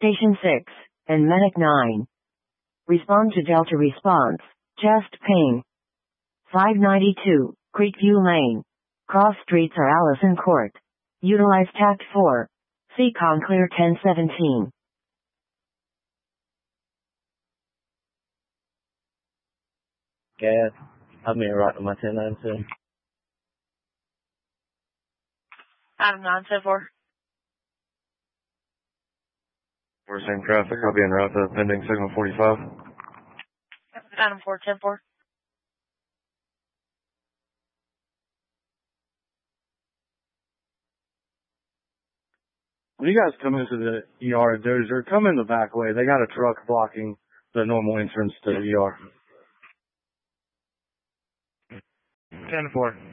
Station 6, and Medic 9. Respond to Delta response. Chest pain. 592, Creekview Lane. Cross streets are Allison Court. Utilize TACT 4. Seacon clear 1017. Gas. I'm in rock on my 1092. Adam 974. We're same traffic. I'll be en route to pending signal 45. Adam 410-4. When you guys come into the ER, they're coming the back way. They got a truck blocking the normal entrance to the ER. 10-4.